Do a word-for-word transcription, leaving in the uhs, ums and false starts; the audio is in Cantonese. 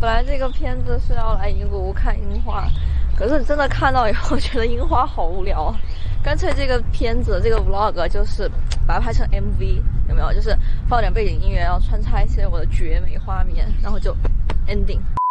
本来这个片子是要来银谷看樱花，可是真的看到以后觉得樱花好无聊，干脆这个片子这个 vlog 就是把它拍成 M V， 有没有？就是放点背景音乐，然后穿插一些我的绝美画面，然后就 ending。